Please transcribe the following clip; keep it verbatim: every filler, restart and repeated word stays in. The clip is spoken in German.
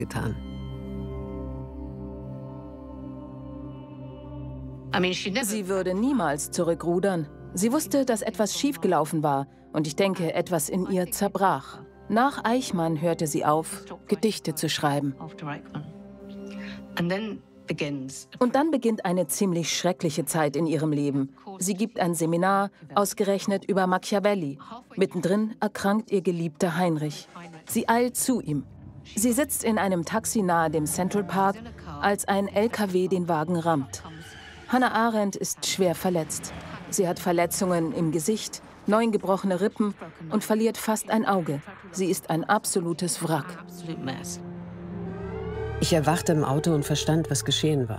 getan. Sie würde niemals zurückrudern. Sie wusste, dass etwas schiefgelaufen war und ich denke, etwas in ihr zerbrach. Nach Eichmann hörte sie auf, Gedichte zu schreiben. Und dann beginnt eine ziemlich schreckliche Zeit in ihrem Leben. Sie gibt ein Seminar, ausgerechnet über Machiavelli. Mittendrin erkrankt ihr geliebter Heinrich. Sie eilt zu ihm. Sie sitzt in einem Taxi nahe dem Central Park, als ein L K W den Wagen rammt. Hannah Arendt ist schwer verletzt. Sie hat Verletzungen im Gesicht, neun gebrochene Rippen und verliert fast ein Auge. Sie ist ein absolutes Wrack. Ich erwachte im Auto und verstand, was geschehen war.